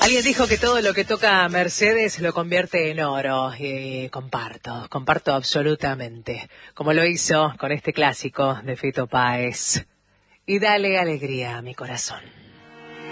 Alguien dijo que todo lo que toca Mercedes lo convierte en oro. Comparto absolutamente. Como lo hizo con este clásico de Fito Páez. Y dale alegría a mi corazón.